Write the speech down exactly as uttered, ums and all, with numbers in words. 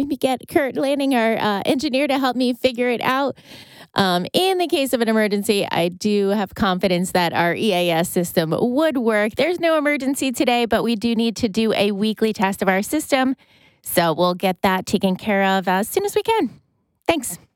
maybe get Kurt Lanning, our uh, engineer, to help me figure it out. Um, in the case of an emergency, I do have confidence that our E A S system would work. There's no emergency today, but we do need to do a weekly test of our system. So we'll get that taken care of as soon as we can. Thanks.